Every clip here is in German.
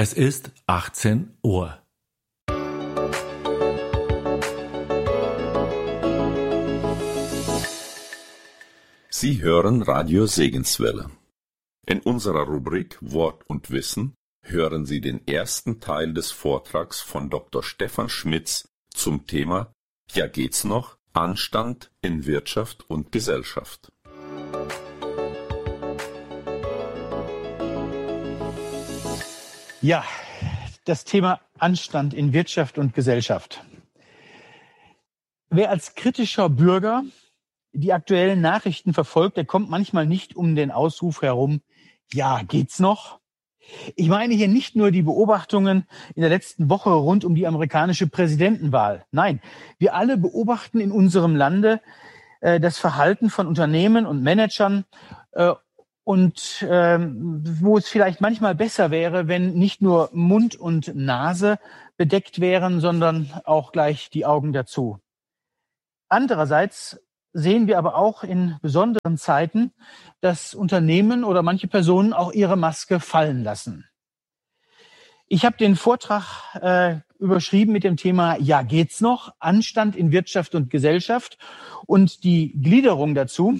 Es ist 18 Uhr. Sie hören Radio Segenswelle. In unserer Rubrik Wort und Wissen hören Sie den ersten Teil des Vortrags von Dr. Stefan Schmitz zum Thema Ja, geht's noch? Anstand in Wirtschaft und Gesellschaft. Ja, das Thema Anstand in Wirtschaft und Gesellschaft. Wer als kritischer Bürger die aktuellen Nachrichten verfolgt, der kommt manchmal nicht um den Ausruf herum, ja, geht's noch? Ich meine hier nicht nur die Beobachtungen in der letzten Woche rund um die amerikanische Präsidentenwahl. Nein, wir alle beobachten in unserem Lande das Verhalten von Unternehmen und Managern wo es vielleicht manchmal besser wäre, wenn nicht nur Mund und Nase bedeckt wären, sondern auch gleich die Augen dazu. Andererseits sehen wir aber auch in besonderen Zeiten, dass Unternehmen oder manche Personen auch ihre Maske fallen lassen. Ich habe den Vortrag überschrieben mit dem Thema Ja, geht's noch? Anstand in Wirtschaft und Gesellschaft und die Gliederung dazu.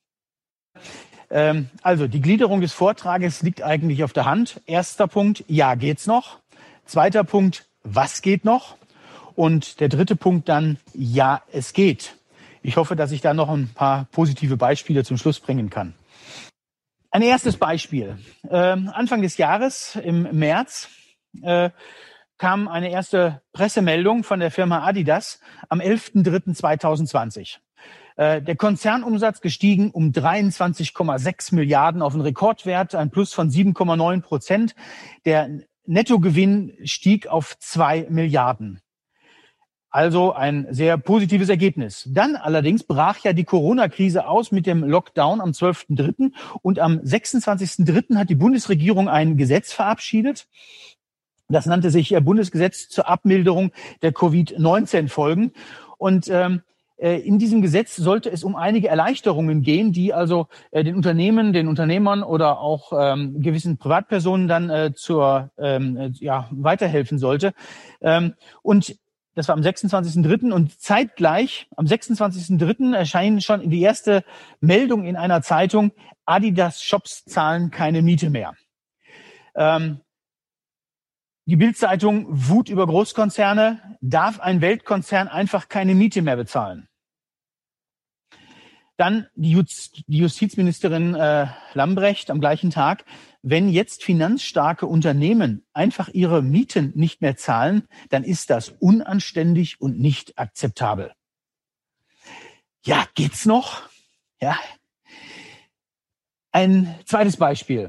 Also die Gliederung des Vortrages liegt eigentlich auf der Hand. Erster Punkt, ja, geht's noch? Zweiter Punkt, was geht noch? Und der dritte Punkt dann, ja, es geht. Ich hoffe, dass ich da noch ein paar positive Beispiele zum Schluss bringen kann. Ein erstes Beispiel. Anfang des Jahres, im März, kam eine erste Pressemeldung von der Firma Adidas am 11.03.2020. Der Konzernumsatz gestiegen um 23,6 Milliarden auf einen Rekordwert, ein Plus von 7,9%. Der Nettogewinn stieg auf 2 Milliarden. Also ein sehr positives Ergebnis. Dann allerdings brach ja die Corona-Krise aus mit dem Lockdown am 12.03. und am 26.03. hat die Bundesregierung ein Gesetz verabschiedet. Das nannte sich Bundesgesetz zur Abmilderung der Covid-19-Folgen. Und in diesem Gesetz sollte es um einige Erleichterungen gehen, die also den Unternehmen, den Unternehmern oder auch gewissen Privatpersonen dann weiterhelfen sollte. Und das war am 26.03. und zeitgleich am 26.03. erscheint schon die erste Meldung in einer Zeitung, Adidas Shops zahlen keine Miete mehr. Die Bild-Zeitung Wut über Großkonzerne, darf ein Weltkonzern einfach keine Miete mehr bezahlen. Dann die Justizministerin Lambrecht am gleichen Tag, wenn jetzt finanzstarke Unternehmen einfach ihre Mieten nicht mehr zahlen, dann ist das unanständig und nicht akzeptabel. Ja, geht's noch? Ja. Ein zweites Beispiel.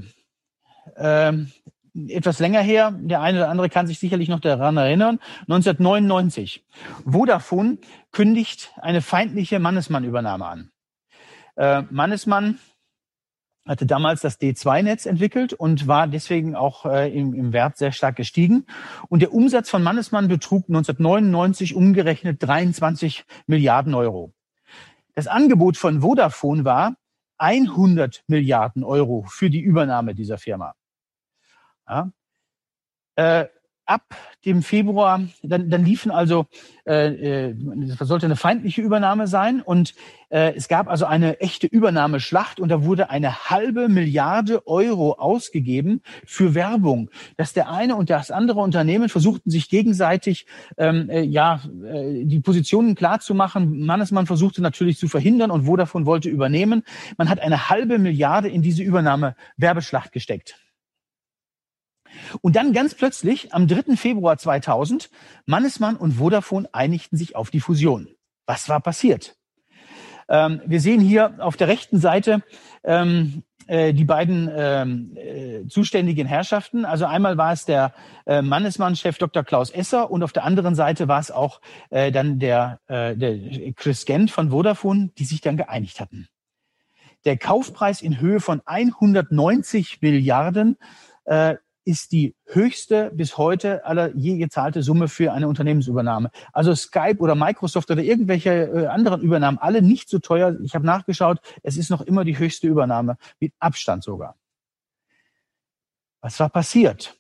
Etwas länger her, der eine oder andere kann sich sicherlich noch daran erinnern, 1999. Vodafone kündigt eine feindliche Mannesmann-Übernahme an. Mannesmann hatte damals das D2-Netz entwickelt und war deswegen auch im Wert sehr stark gestiegen. Und der Umsatz von Mannesmann betrug 1999 umgerechnet 23 Milliarden Euro. Das Angebot von Vodafone war 100 Milliarden Euro für die Übernahme dieser Firma. Ja. Ab dem Februar, dann liefen also, das sollte eine feindliche Übernahme sein und es gab also eine echte Übernahmeschlacht und da wurde 1,5 Milliarde Euro ausgegeben für Werbung, dass der eine und das andere Unternehmen versuchten sich gegenseitig die Positionen klar zu machen. Mannesmann versuchte natürlich zu verhindern und Vodafone wollte übernehmen. Man hat 1,5 Milliarde in diese Übernahme-Werbeschlacht gesteckt. Und dann ganz plötzlich, am 3. Februar 2000, Mannesmann und Vodafone einigten sich auf die Fusion. Was war passiert? Wir sehen hier auf der rechten Seite die beiden zuständigen Herrschaften. Also einmal war es der Mannesmann-Chef Dr. Klaus Esser und auf der anderen Seite war es auch dann der Chris Gent von Vodafone, die sich dann geeinigt hatten. Der Kaufpreis in Höhe von 190 Milliarden ist die höchste bis heute aller je gezahlte Summe für eine Unternehmensübernahme. Also Skype oder Microsoft oder irgendwelche anderen Übernahmen, alle nicht so teuer. Ich habe nachgeschaut, es ist noch immer die höchste Übernahme, mit Abstand sogar. Was war passiert?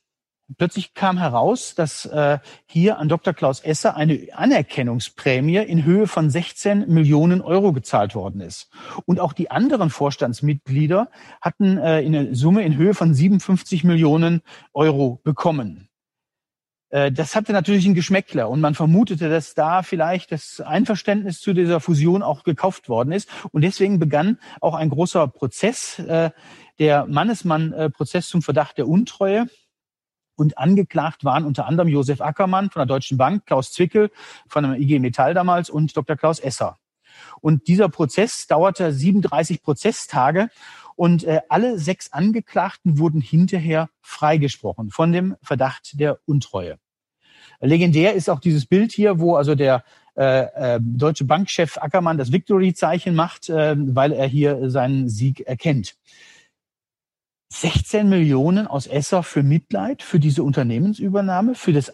plötzlich kam heraus, dass hier an Dr. Klaus Esser eine Anerkennungsprämie in Höhe von 16 Millionen Euro gezahlt worden ist. Und auch die anderen Vorstandsmitglieder hatten eine Summe in Höhe von 57 Millionen Euro bekommen. Das hatte natürlich einen Geschmäckler und man vermutete, dass da vielleicht das Einverständnis zu dieser Fusion auch gekauft worden ist. Und deswegen begann auch ein großer Prozess, der Mannesmann-Prozess zum Verdacht der Untreue. Und angeklagt waren unter anderem Josef Ackermann von der Deutschen Bank, Klaus Zwickel von der IG Metall damals und Dr. Klaus Esser. Und dieser Prozess dauerte 37 Prozesstage und alle 6 Angeklagten wurden hinterher freigesprochen von dem Verdacht der Untreue. Legendär ist auch dieses Bild hier, wo also der Deutsche Bankchef Ackermann das Victory-Zeichen macht, weil er hier seinen Sieg erkennt. 16 Millionen aus Esser für Mitleid, für diese Unternehmensübernahme,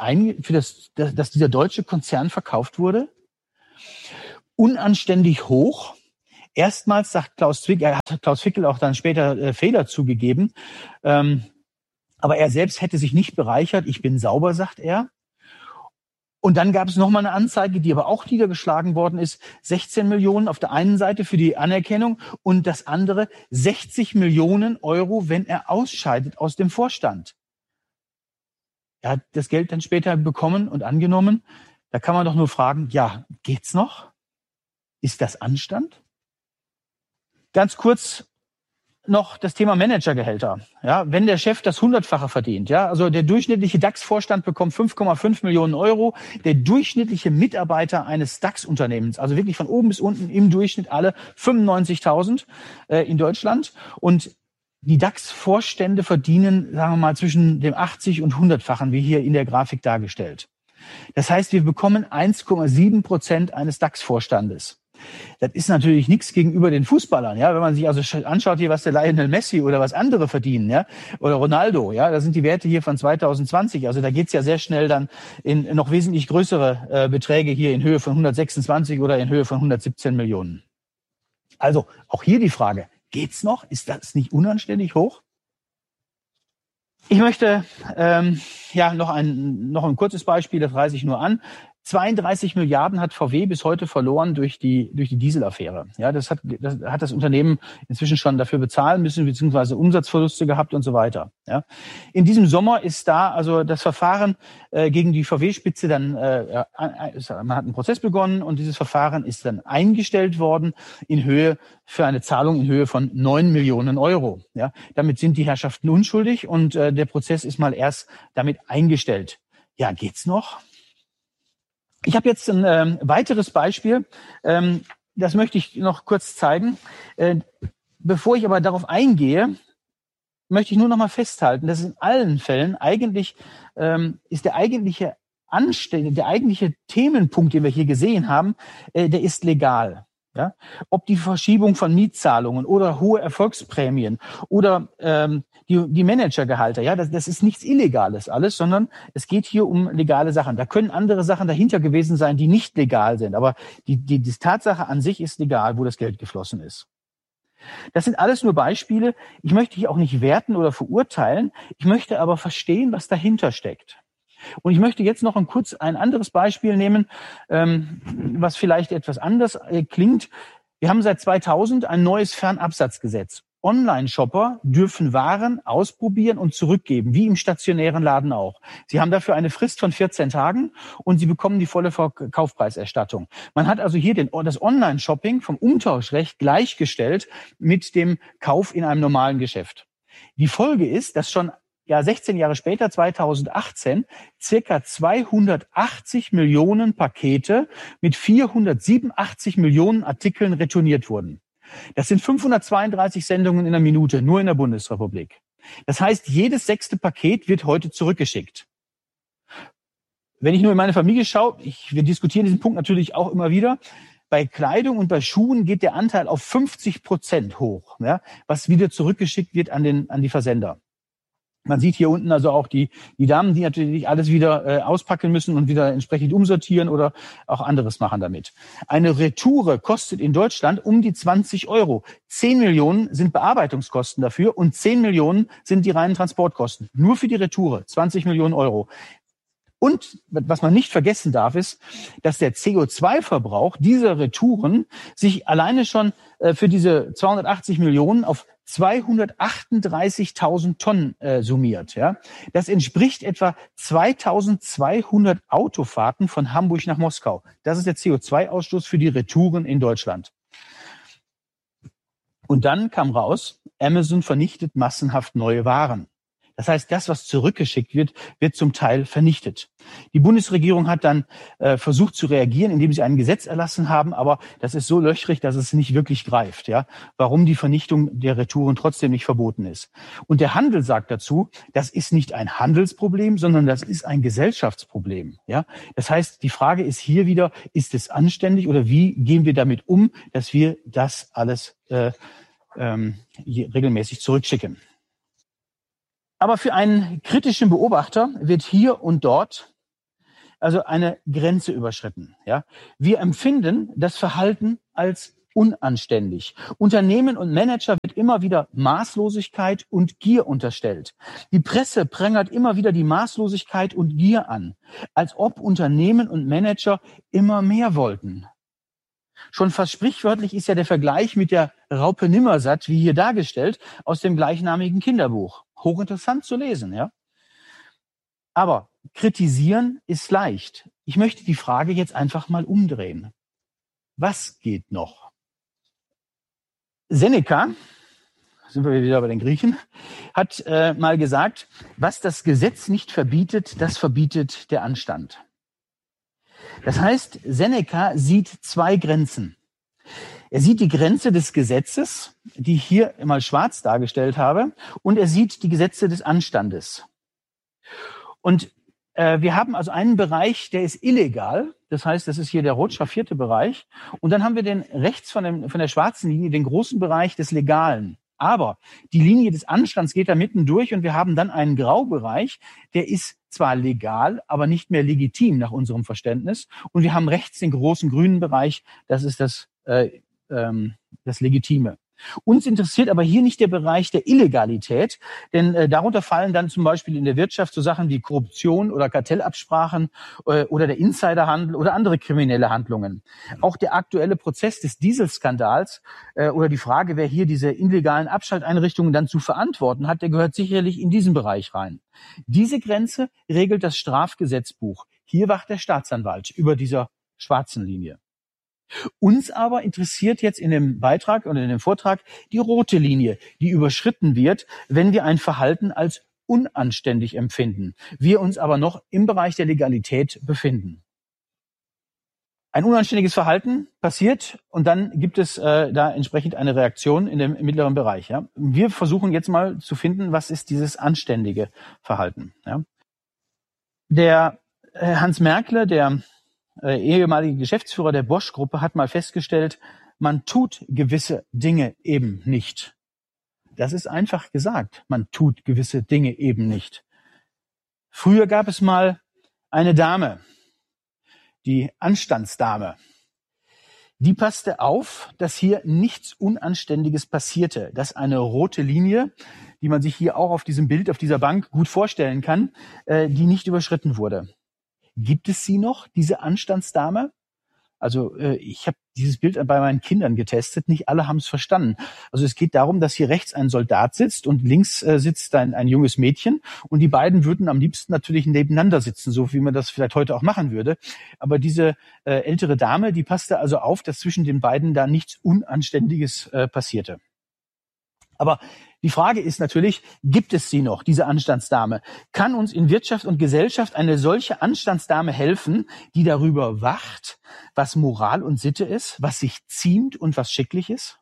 dass dieser deutsche Konzern verkauft wurde. Unanständig hoch. Erstmals sagt Klaus Fickel auch dann später Fehler zugegeben. Aber er selbst hätte sich nicht bereichert. Ich bin sauber, sagt er. Und dann gab es nochmal eine Anzeige, die aber auch niedergeschlagen worden ist. 16 Millionen auf der einen Seite für die Anerkennung und das andere 60 Millionen Euro, wenn er ausscheidet aus dem Vorstand. Er hat das Geld dann später bekommen und angenommen. Da kann man doch nur fragen, ja, geht's noch? Ist das Anstand? Ganz kurz noch das Thema Managergehälter. Ja, wenn der Chef das 100-fache verdient, ja, also der durchschnittliche DAX-Vorstand bekommt 5,5 Millionen Euro, der durchschnittliche Mitarbeiter eines DAX-Unternehmens, also wirklich von oben bis unten im Durchschnitt alle 95.000 in Deutschland und die DAX-Vorstände verdienen, sagen wir mal, zwischen dem 80 und 100-fachen, wie hier in der Grafik dargestellt. Das heißt, wir bekommen 1,7% eines DAX-Vorstandes. Das ist natürlich nichts gegenüber den Fußballern, ja. Wenn man sich also anschaut hier, was der Lionel Messi oder was andere verdienen, ja, oder Ronaldo, ja, da sind die Werte hier von 2020. Also da geht's ja sehr schnell dann in noch wesentlich größere Beträge hier in Höhe von 126 oder in Höhe von 117 Millionen. Also auch hier die Frage: Geht's noch? Ist das nicht unanständig hoch? Ich möchte noch ein kurzes Beispiel, das reiße ich nur an. 32 Milliarden hat VW bis heute verloren durch die Dieselaffäre. Ja, das hat das Unternehmen inzwischen schon dafür bezahlen müssen, beziehungsweise Umsatzverluste gehabt und so weiter. Ja. In diesem Sommer ist da also das Verfahren gegen die VW-Spitze dann, man hat einen Prozess begonnen und dieses Verfahren ist dann eingestellt worden für eine Zahlung in Höhe von 9 Millionen Euro. Ja. Damit sind die Herrschaften unschuldig und der Prozess ist mal erst damit eingestellt. Ja, geht's noch? Ich habe jetzt ein weiteres Beispiel, das möchte ich noch kurz zeigen. Bevor ich aber darauf eingehe, möchte ich nur noch mal festhalten, dass in allen Fällen eigentlich ist der eigentliche Themenpunkt, den wir hier gesehen haben, der ist legal. Ja? Ob die Verschiebung von Mietzahlungen oder hohe Erfolgsprämien oder die Managergehalte, ja, das ist nichts Illegales alles, sondern es geht hier um legale Sachen. Da können andere Sachen dahinter gewesen sein, die nicht legal sind, aber die Tatsache an sich ist legal, wo das Geld geflossen ist. Das sind alles nur Beispiele. Ich möchte hier auch nicht werten oder verurteilen. Ich möchte aber verstehen, was dahinter steckt. Und ich möchte jetzt noch kurz ein anderes Beispiel nehmen, was vielleicht etwas anders klingt. Wir haben seit 2000 ein neues Fernabsatzgesetz. Online-Shopper dürfen Waren ausprobieren und zurückgeben, wie im stationären Laden auch. Sie haben dafür eine Frist von 14 Tagen und Sie bekommen die volle Kaufpreiserstattung. Man hat also hier das Online-Shopping vom Umtauschrecht gleichgestellt mit dem Kauf in einem normalen Geschäft. Die Folge ist, dass schon 16 Jahre später, 2018, circa 280 Millionen Pakete mit 487 Millionen Artikeln retourniert wurden. Das sind 532 Sendungen in der Minute, nur in der Bundesrepublik. Das heißt, jedes 6. Paket wird heute zurückgeschickt. Wenn ich nur in meine Familie schaue, wir diskutieren diesen Punkt natürlich auch immer wieder, bei Kleidung und bei Schuhen geht der Anteil auf 50% hoch, ja, was wieder zurückgeschickt wird an die Versender. Man sieht hier unten also auch die Damen, die natürlich alles wieder auspacken müssen und wieder entsprechend umsortieren oder auch anderes machen damit. Eine Retoure kostet in Deutschland um die 20 Euro. 10 Millionen sind Bearbeitungskosten dafür und 10 Millionen sind die reinen Transportkosten. Nur für die Retoure 20 Millionen Euro. Und was man nicht vergessen darf, ist, dass der CO2-Verbrauch dieser Retouren sich alleine schon für diese 280 Millionen auf 238.000 Tonnen summiert. Ja, das entspricht etwa 2.200 Autofahrten von Hamburg nach Moskau. Das ist der CO2-Ausstoß für die Retouren in Deutschland. Und dann kam raus, Amazon vernichtet massenhaft neue Waren. Das heißt, das, was zurückgeschickt wird, wird zum Teil vernichtet. Die Bundesregierung hat dann versucht zu reagieren, indem sie ein Gesetz erlassen haben, aber das ist so löchrig, dass es nicht wirklich greift. Ja, warum die Vernichtung der Retouren trotzdem nicht verboten ist. Und der Handel sagt dazu, das ist nicht ein Handelsproblem, sondern das ist ein Gesellschaftsproblem. Ja, das heißt, die Frage ist hier wieder, ist es anständig oder wie gehen wir damit um, dass wir das alles regelmäßig zurückschicken? Aber für einen kritischen Beobachter wird hier und dort also eine Grenze überschritten. Ja? Wir empfinden das Verhalten als unanständig. Unternehmen und Manager wird immer wieder Maßlosigkeit und Gier unterstellt. Die Presse prangert immer wieder die Maßlosigkeit und Gier an, als ob Unternehmen und Manager immer mehr wollten. Schon fast sprichwörtlich ist ja der Vergleich mit der Raupe Nimmersatt, wie hier dargestellt, aus dem gleichnamigen Kinderbuch. Hochinteressant zu lesen, ja. Aber kritisieren ist leicht. Ich möchte die Frage jetzt einfach mal umdrehen. Was geht noch? Seneca, sind wir wieder bei den Griechen, hat mal gesagt, was das Gesetz nicht verbietet, das verbietet der Anstand. Das heißt, Seneca sieht zwei Grenzen. Er sieht die Grenze des Gesetzes, die ich hier mal schwarz dargestellt habe, und er sieht die Gesetze des Anstandes. Und wir haben also einen Bereich, der ist illegal. Das heißt, das ist hier der rot schraffierte Bereich. Und dann haben wir den rechts von der schwarzen Linie den großen Bereich des Legalen. Aber die Linie des Anstands geht da mitten durch und wir haben dann einen Graubereich, der ist zwar legal, aber nicht mehr legitim nach unserem Verständnis. Und wir haben rechts den großen grünen Bereich, das ist das Legitime. Uns interessiert aber hier nicht der Bereich der Illegalität, denn darunter fallen dann zum Beispiel in der Wirtschaft so Sachen wie Korruption oder Kartellabsprachen oder der Insiderhandel oder andere kriminelle Handlungen. Auch der aktuelle Prozess des Dieselskandals oder die Frage, wer hier diese illegalen Abschalteinrichtungen dann zu verantworten hat, der gehört sicherlich in diesen Bereich rein. Diese Grenze regelt das Strafgesetzbuch. Hier wacht der Staatsanwalt über dieser schwarzen Linie. Uns aber interessiert jetzt in dem Beitrag oder in dem Vortrag die rote Linie, die überschritten wird, wenn wir ein Verhalten als unanständig empfinden, wir uns aber noch im Bereich der Legalität befinden. Ein unanständiges Verhalten passiert und dann gibt es da entsprechend eine Reaktion in dem mittleren Bereich. Ja? Wir versuchen jetzt mal zu finden, was ist dieses anständige Verhalten. Ja? Der Hans Merkle, der ehemalige Geschäftsführer der Bosch-Gruppe, hat mal festgestellt, man tut gewisse Dinge eben nicht. Das ist einfach gesagt. Man tut gewisse Dinge eben nicht. Früher gab es mal eine Dame, die Anstandsdame. Die passte auf, dass hier nichts Unanständiges passierte, dass eine rote Linie, die man sich hier auch auf diesem Bild, auf dieser Bank gut vorstellen kann, die nicht überschritten wurde. Gibt es sie noch, diese Anstandsdame? Also ich habe dieses Bild bei meinen Kindern getestet. Nicht alle haben es verstanden. Also es geht darum, dass hier rechts ein Soldat sitzt und links sitzt ein junges Mädchen. Und die beiden würden am liebsten natürlich nebeneinander sitzen, so wie man das vielleicht heute auch machen würde. Aber diese ältere Dame, die passte also auf, dass zwischen den beiden da nichts Unanständiges passierte. Aber die Frage ist natürlich, gibt es sie noch, diese Anstandsdame? Kann uns in Wirtschaft und Gesellschaft eine solche Anstandsdame helfen, die darüber wacht, was Moral und Sitte ist, was sich ziemt und was schicklich ist?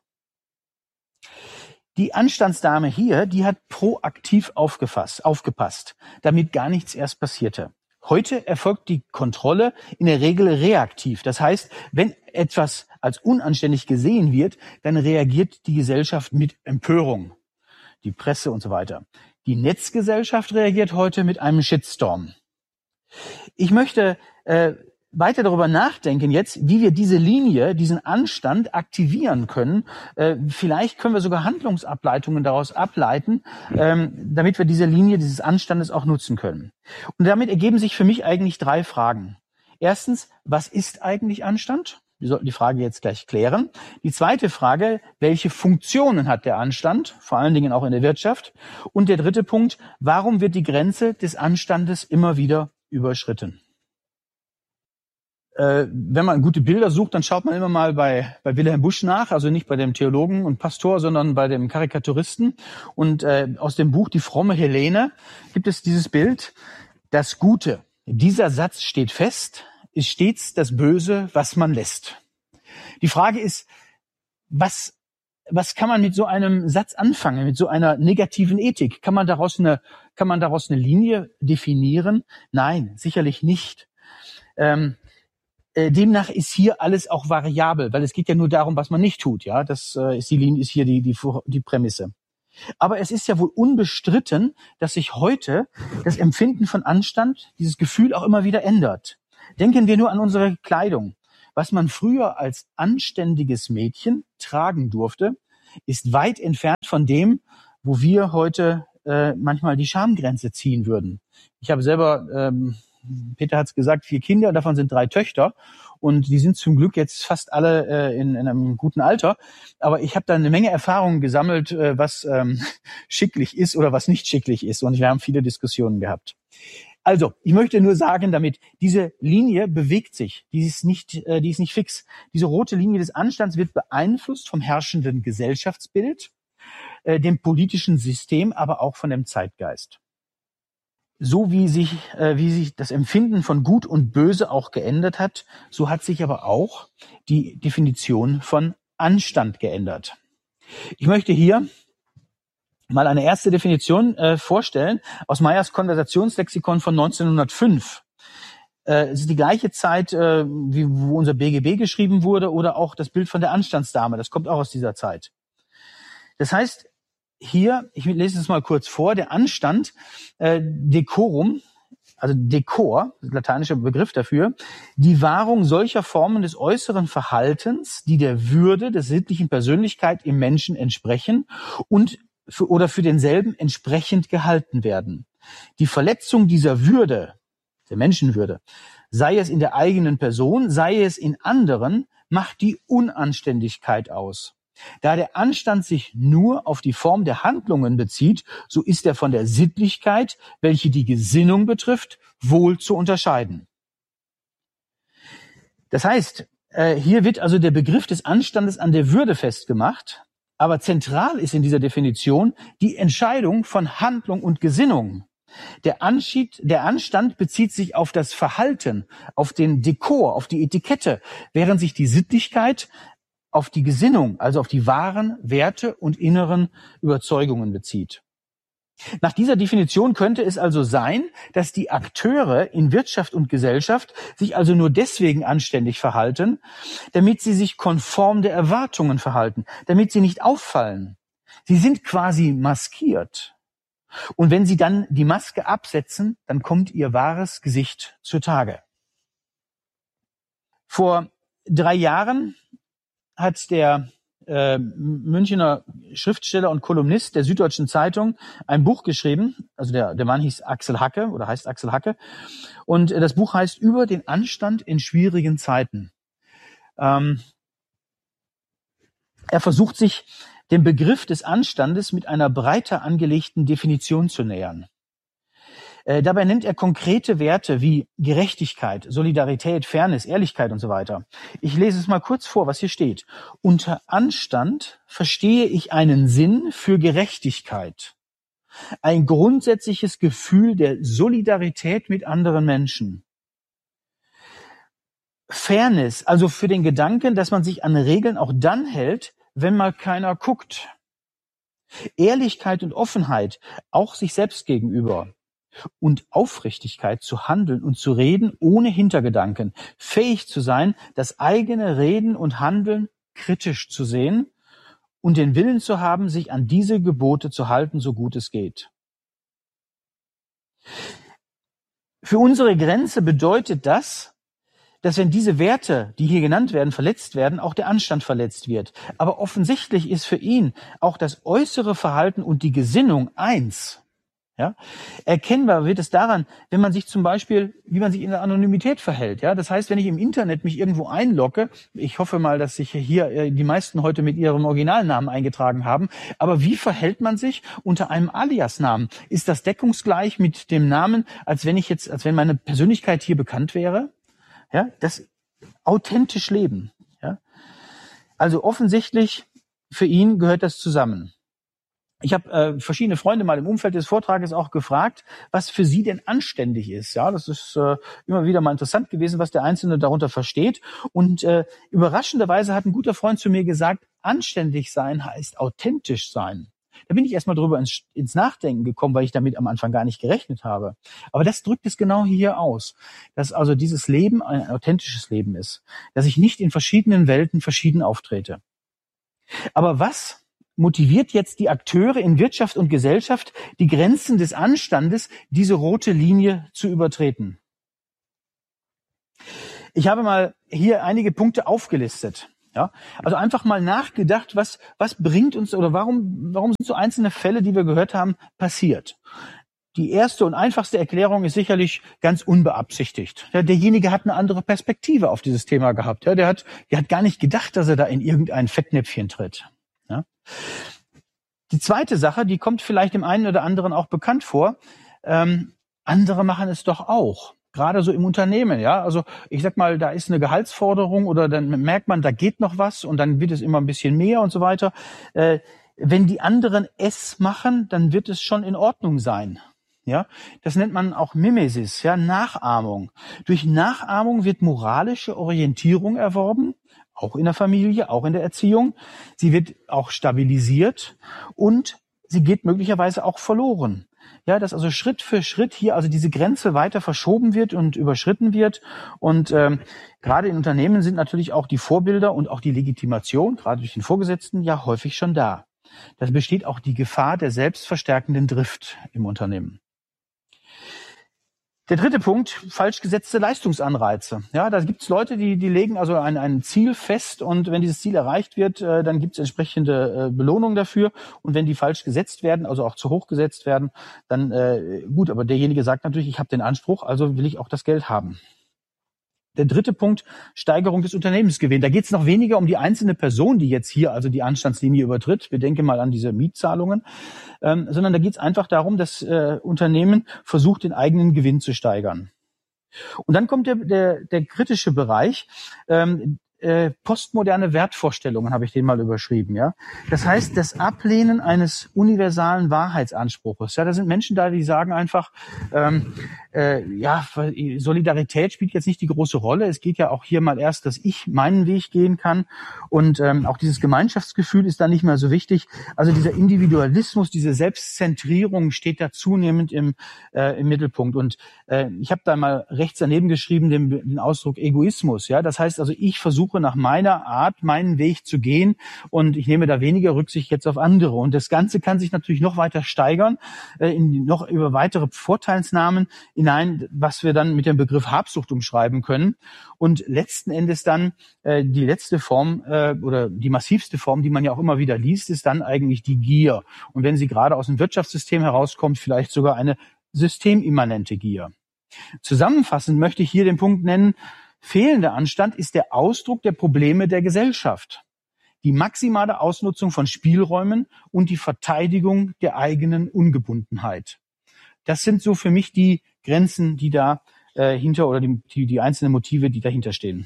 Die Anstandsdame hier, die hat proaktiv aufgepasst, damit gar nichts erst passierte. Heute erfolgt die Kontrolle in der Regel reaktiv. Das heißt, wenn etwas als unanständig gesehen wird, dann reagiert die Gesellschaft mit Empörung, die Presse und so weiter. Die Netzgesellschaft reagiert heute mit einem Shitstorm. Ich möchte weiter darüber nachdenken jetzt, wie wir diese Linie, diesen Anstand aktivieren können. Vielleicht können wir sogar Handlungsableitungen daraus ableiten, damit wir diese Linie dieses Anstandes auch nutzen können. Und damit ergeben sich für mich eigentlich 3 Fragen. Erstens, was ist eigentlich Anstand? Wir sollten die Frage jetzt gleich klären. Die zweite Frage, welche Funktionen hat der Anstand, vor allen Dingen auch in der Wirtschaft? Und der dritte Punkt, warum wird die Grenze des Anstandes immer wieder überschritten? Wenn man gute Bilder sucht, dann schaut man immer mal bei Wilhelm Busch nach, also nicht bei dem Theologen und Pastor, sondern bei dem Karikaturisten. Und aus dem Buch Die fromme Helene gibt es dieses Bild, das Gute. Dieser Satz steht fest, ist stets das Böse, was man lässt. Die Frage ist, was kann man mit so einem Satz anfangen, mit so einer negativen Ethik? Kann man daraus eine Linie definieren? Nein, sicherlich nicht. Demnach ist hier alles auch variabel, weil es geht ja nur darum, was man nicht tut. Ja, das ist hier die Prämisse. Aber es ist ja wohl unbestritten, dass sich heute das Empfinden von Anstand, dieses Gefühl auch immer wieder ändert. Denken wir nur an unsere Kleidung. Was man früher als anständiges Mädchen tragen durfte, ist weit entfernt von dem, wo wir heute manchmal die Schamgrenze ziehen würden. Ich habe selber Peter hat es gesagt, 4 Kinder, davon sind 3 Töchter und die sind zum Glück jetzt fast alle in einem guten Alter. Aber ich habe da eine Menge Erfahrungen gesammelt, was schicklich ist oder was nicht schicklich ist. Und wir haben viele Diskussionen gehabt. Also, ich möchte nur sagen damit, diese Linie bewegt sich, die ist nicht fix. Diese rote Linie des Anstands wird beeinflusst vom herrschenden Gesellschaftsbild, dem politischen System, aber auch von dem Zeitgeist. So wie sich das Empfinden von Gut und Böse auch geändert hat, so hat sich aber auch die Definition von Anstand geändert. Ich möchte hier mal eine erste Definition vorstellen aus Meyers Konversationslexikon von 1905. Es ist die gleiche Zeit, wo unser BGB geschrieben wurde oder auch das Bild von der Anstandsdame. Das kommt auch aus dieser Zeit. Das heißt, hier, ich lese es mal kurz vor, der Anstand, Decorum, also Dekor, lateinischer Begriff dafür, die Wahrung solcher Formen des äußeren Verhaltens, die der Würde der sittlichen Persönlichkeit im Menschen entsprechen und für denselben entsprechend gehalten werden. Die Verletzung dieser Würde, der Menschenwürde, sei es in der eigenen Person, sei es in anderen, macht die Unanständigkeit aus. Da der Anstand sich nur auf die Form der Handlungen bezieht, so ist er von der Sittlichkeit, welche die Gesinnung betrifft, wohl zu unterscheiden. Das heißt, hier wird also der Begriff des Anstandes an der Würde festgemacht, aber zentral ist in dieser Definition die Entscheidung von Handlung und Gesinnung. Der Anstand bezieht sich auf das Verhalten, auf den Dekor, auf die Etikette, während sich die Sittlichkeit auf die Gesinnung, also auf die wahren Werte und inneren Überzeugungen bezieht. Nach dieser Definition könnte es also sein, dass die Akteure in Wirtschaft und Gesellschaft sich also nur deswegen anständig verhalten, damit sie sich konform der Erwartungen verhalten, damit sie nicht auffallen. Sie sind quasi maskiert. Und wenn sie dann die Maske absetzen, dann kommt ihr wahres Gesicht zutage. Vor 3 Jahren hat der Münchner Schriftsteller und Kolumnist der Süddeutschen Zeitung ein Buch geschrieben. Also der Mann hieß Axel Hacke oder heißt Axel Hacke. Und das Buch heißt Über den Anstand in schwierigen Zeiten. Er versucht sich dem Begriff des Anstandes mit einer breiter angelegten Definition zu nähern. Dabei nennt er konkrete Werte wie Gerechtigkeit, Solidarität, Fairness, Ehrlichkeit und so weiter. Ich lese es mal kurz vor, was hier steht. Unter Anstand verstehe ich einen Sinn für Gerechtigkeit, ein grundsätzliches Gefühl der Solidarität mit anderen Menschen. Fairness, also für den Gedanken, dass man sich an Regeln auch dann hält, wenn mal keiner guckt. Ehrlichkeit und Offenheit, auch sich selbst gegenüber. Und Aufrichtigkeit zu handeln und zu reden ohne Hintergedanken, fähig zu sein, das eigene Reden und Handeln kritisch zu sehen und den Willen zu haben, sich an diese Gebote zu halten, so gut es geht. Für unsere Grenze bedeutet das, dass wenn diese Werte, die hier genannt werden, verletzt werden, auch der Anstand verletzt wird. Aber offensichtlich ist für ihn auch das äußere Verhalten und die Gesinnung eins. Ja? Erkennbar wird es daran, wenn man sich zum Beispiel, wie man sich in der Anonymität verhält. Ja? Das heißt, wenn ich im Internet mich irgendwo einlogge, ich hoffe mal, dass sich hier die meisten heute mit ihrem Originalnamen eingetragen haben, aber wie verhält man sich unter einem Aliasnamen? Ist das deckungsgleich mit dem Namen, als wenn meine Persönlichkeit hier bekannt wäre? Ja? Das authentisch leben. Ja? Also offensichtlich, für ihn gehört das zusammen. Ich habe verschiedene Freunde mal im Umfeld des Vortrages auch gefragt, was für sie denn anständig ist. Ja, das ist immer wieder mal interessant gewesen, was der Einzelne darunter versteht. Und überraschenderweise hat ein guter Freund zu mir gesagt, anständig sein heißt authentisch sein. Da bin ich erstmal drüber ins Nachdenken gekommen, weil ich damit am Anfang gar nicht gerechnet habe. Aber das drückt es genau hier aus, dass also dieses Leben ein authentisches Leben ist, dass ich nicht in verschiedenen Welten verschieden auftrete. Aber was motiviert jetzt die Akteure in Wirtschaft und Gesellschaft, die Grenzen des Anstandes, diese rote Linie zu übertreten? Ich habe mal hier einige Punkte aufgelistet. Ja, also einfach mal nachgedacht, was bringt uns oder warum sind so einzelne Fälle, die wir gehört haben, passiert? Die erste und einfachste Erklärung ist sicherlich ganz unbeabsichtigt. Ja, derjenige hat eine andere Perspektive auf dieses Thema gehabt. Ja, der hat gar nicht gedacht, dass er da in irgendein Fettnäpfchen tritt. Ja. Die zweite Sache, die kommt vielleicht dem einen oder anderen auch bekannt vor. Andere machen es doch auch. Gerade so im Unternehmen, ja. Also ich sag mal, da ist eine Gehaltsforderung oder dann merkt man, da geht noch was und dann wird es immer ein bisschen mehr und so weiter. Wenn die anderen es machen, dann wird es schon in Ordnung sein. Ja, das nennt man auch Mimesis, ja, Nachahmung. Durch Nachahmung wird moralische Orientierung erworben, auch in der Familie, auch in der Erziehung. Sie wird auch stabilisiert und sie geht möglicherweise auch verloren. Ja, dass also Schritt für Schritt hier also diese Grenze weiter verschoben wird und überschritten wird. Und gerade in Unternehmen sind natürlich auch die Vorbilder und auch die Legitimation, gerade durch den Vorgesetzten, ja häufig schon da. Da besteht auch die Gefahr der selbstverstärkenden Drift im Unternehmen. Der dritte Punkt, falsch gesetzte Leistungsanreize. Ja, da gibt's Leute, die legen also ein Ziel fest und wenn dieses Ziel erreicht wird, dann gibt's entsprechende Belohnung dafür. Und wenn die falsch gesetzt werden, also auch zu hoch gesetzt werden, dann gut, aber derjenige sagt natürlich, ich habe den Anspruch, also will ich auch das Geld haben. Der dritte Punkt, Steigerung des Unternehmensgewinns. Da geht es noch weniger um die einzelne Person, die jetzt hier also die Anstandslinie übertritt. Wir denken mal an diese Mietzahlungen, sondern da geht es einfach darum, dass Unternehmen versucht, den eigenen Gewinn zu steigern. Und dann kommt der kritische Bereich. Postmoderne Wertvorstellungen habe ich den mal überschrieben, ja. Das heißt, das Ablehnen eines universalen Wahrheitsanspruches. Ja, da sind Menschen da, die sagen einfach, Solidarität spielt jetzt nicht die große Rolle. Es geht ja auch hier mal erst, dass ich meinen Weg gehen kann und auch dieses Gemeinschaftsgefühl ist da nicht mehr so wichtig. Also dieser Individualismus, diese Selbstzentrierung steht da zunehmend im Mittelpunkt. Und ich habe da mal rechts daneben geschrieben den Ausdruck Egoismus. Ja, das heißt also, ich versuche nach meiner Art, meinen Weg zu gehen und ich nehme da weniger Rücksicht jetzt auf andere. Und das Ganze kann sich natürlich noch weiter steigern, noch über weitere Vorteilsnahmen hinein, was wir dann mit dem Begriff Habsucht umschreiben können. Und letzten Endes dann die letzte Form oder die massivste Form, die man ja auch immer wieder liest, ist dann eigentlich die Gier. Und wenn sie gerade aus dem Wirtschaftssystem herauskommt, vielleicht sogar eine systemimmanente Gier. Zusammenfassend möchte ich hier den Punkt nennen, fehlender Anstand ist der Ausdruck der Probleme der Gesellschaft, die maximale Ausnutzung von Spielräumen und die Verteidigung der eigenen Ungebundenheit. Das sind so für mich die Grenzen, die da hinter oder die einzelnen Motive, die dahinter stehen.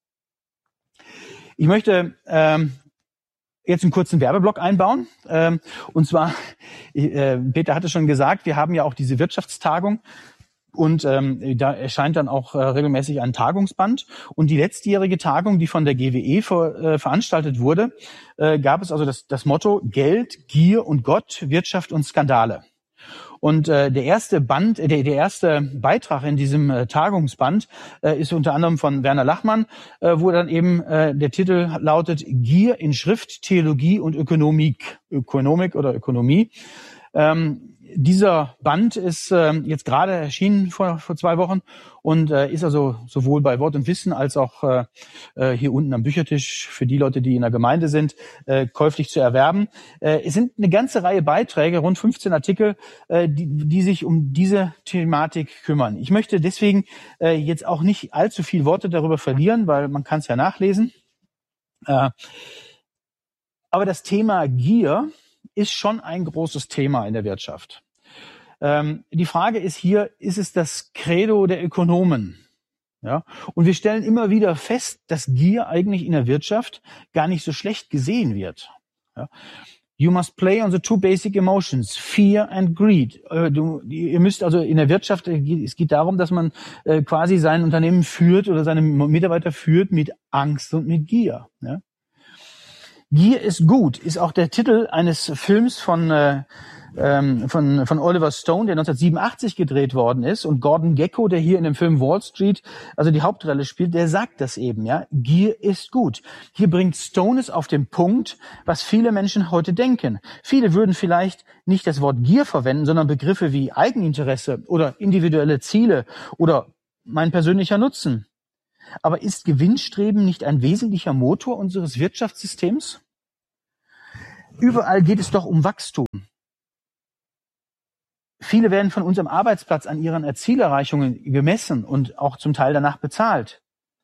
Ich möchte jetzt einen kurzen Werbeblock einbauen. Und zwar, Peter hatte schon gesagt, wir haben ja auch diese Wirtschaftstagung. Und da erscheint dann auch regelmäßig ein Tagungsband. Und die letztjährige Tagung, die von der GWE veranstaltet wurde, gab es also das Motto Geld, Gier und Gott, Wirtschaft und Skandale. Und der erste Beitrag in diesem Tagungsband ist unter anderem von Werner Lachmann, wo dann eben der Titel lautet Gier in Schrift, Theologie und Ökonomik oder Ökonomie. Dieser Band ist jetzt gerade erschienen vor 2 Wochen und ist also sowohl bei Wort und Wissen als auch hier unten am Büchertisch für die Leute, die in der Gemeinde sind, käuflich zu erwerben. Es sind eine ganze Reihe Beiträge, rund 15 Artikel, die sich um diese Thematik kümmern. Ich möchte deswegen jetzt auch nicht allzu viel Worte darüber verlieren, weil man kann es ja nachlesen. Aber das Thema Gier ist schon ein großes Thema in der Wirtschaft. Die Frage ist hier, ist es das Credo der Ökonomen? Ja? Und wir stellen immer wieder fest, dass Gier eigentlich in der Wirtschaft gar nicht so schlecht gesehen wird. Ja? You must play on the 2 basic emotions, fear and greed. Ihr müsst also in der Wirtschaft, es geht darum, dass man quasi sein Unternehmen führt oder seine Mitarbeiter führt mit Angst und mit Gier. Ja? Gier ist gut, ist auch der Titel eines Films von Oliver Stone, der 1987 gedreht worden ist, und Gordon Gekko, der hier in dem Film Wall Street also die Hauptrolle spielt, der sagt das eben, ja. Gier ist gut. Hier bringt Stone es auf den Punkt, was viele Menschen heute denken. Viele würden vielleicht nicht das Wort Gier verwenden, sondern Begriffe wie Eigeninteresse oder individuelle Ziele oder mein persönlicher Nutzen. Aber ist Gewinnstreben nicht ein wesentlicher Motor unseres Wirtschaftssystems? Überall geht es doch um Wachstum. Viele werden von uns am Arbeitsplatz an ihren Zielerreichungen gemessen und auch zum Teil danach bezahlt.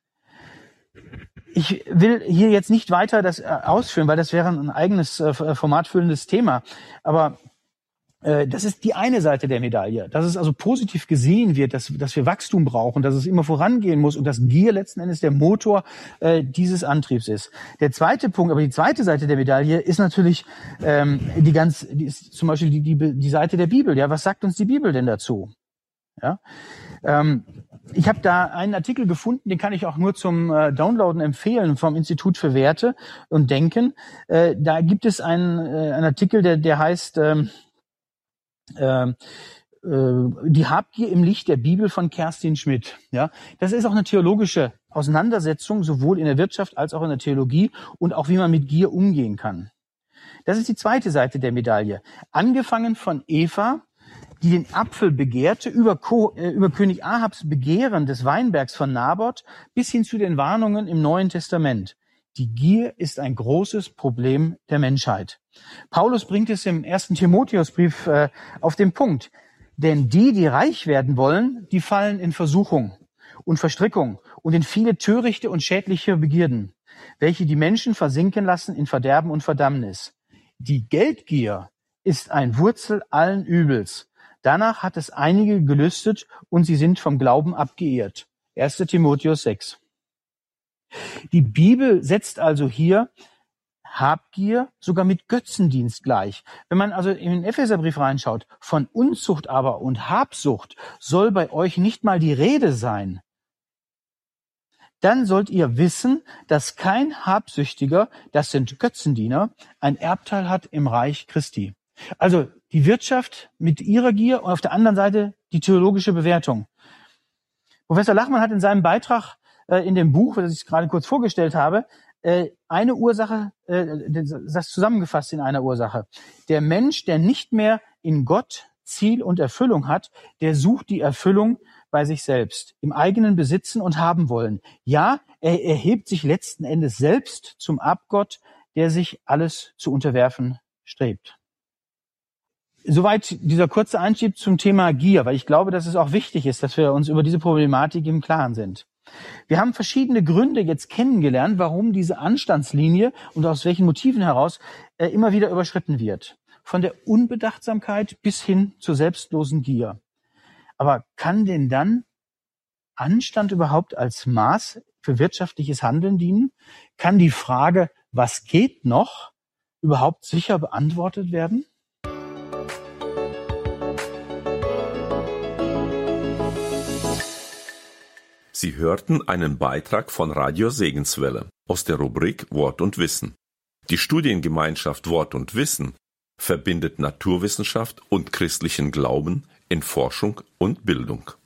Ich will hier jetzt nicht weiter das ausführen, weil das wäre ein eigenes formatfüllendes Thema. Aber das ist die eine Seite der Medaille, dass es also positiv gesehen wird, dass wir Wachstum brauchen, dass es immer vorangehen muss und dass Gier letzten Endes der Motor dieses Antriebs ist. Der zweite Punkt, aber die zweite Seite der Medaille ist natürlich die ist zum Beispiel die Seite der Bibel. Ja, was sagt uns die Bibel denn dazu? Ja, ich habe da einen Artikel gefunden, den kann ich auch nur zum Downloaden empfehlen vom Institut für Werte und Denken. Da gibt es einen Artikel, der heißt die Habgier im Licht der Bibel von Kerstin Schmidt. Ja, das ist auch eine theologische Auseinandersetzung, sowohl in der Wirtschaft als auch in der Theologie und auch wie man mit Gier umgehen kann. Das ist die zweite Seite der Medaille. Angefangen von Eva, die den Apfel begehrte, über König Ahabs Begehren des Weinbergs von Naboth bis hin zu den Warnungen im Neuen Testament. Die Gier ist ein großes Problem der Menschheit. Paulus bringt es im 1. Timotheusbrief auf den Punkt. Denn die reich werden wollen, die fallen in Versuchung und Verstrickung und in viele törichte und schädliche Begierden, welche die Menschen versinken lassen in Verderben und Verdammnis. Die Geldgier ist ein Wurzel allen Übels. Danach hat es einige gelüstet und sie sind vom Glauben abgeirrt. 1. Timotheus 6. Die Bibel setzt also hier Habgier sogar mit Götzendienst gleich. Wenn man also in den Epheserbrief reinschaut, von Unzucht aber und Habsucht soll bei euch nicht mal die Rede sein. Dann sollt ihr wissen, dass kein Habsüchtiger, das sind Götzendiener, ein Erbteil hat im Reich Christi. Also die Wirtschaft mit ihrer Gier und auf der anderen Seite die theologische Bewertung. Professor Lachmann hat in seinem Beitrag in dem Buch, das ich gerade kurz vorgestellt habe, eine Ursache, das zusammengefasst in einer Ursache. Der Mensch, der nicht mehr in Gott Ziel und Erfüllung hat, der sucht die Erfüllung bei sich selbst, im eigenen Besitzen und haben wollen. Ja, er erhebt sich letzten Endes selbst zum Abgott, der sich alles zu unterwerfen strebt. Soweit dieser kurze Einstieg zum Thema Gier, weil ich glaube, dass es auch wichtig ist, dass wir uns über diese Problematik im Klaren sind. Wir haben verschiedene Gründe jetzt kennengelernt, warum diese Anstandslinie und aus welchen Motiven heraus immer wieder überschritten wird. Von der Unbedachtsamkeit bis hin zur selbstlosen Gier. Aber kann denn dann Anstand überhaupt als Maß für wirtschaftliches Handeln dienen? Kann die Frage, was geht noch, überhaupt sicher beantwortet werden? Sie hörten einen Beitrag von Radio Segenswelle aus der Rubrik Wort und Wissen. Die Studiengemeinschaft Wort und Wissen verbindet Naturwissenschaft und christlichen Glauben in Forschung und Bildung.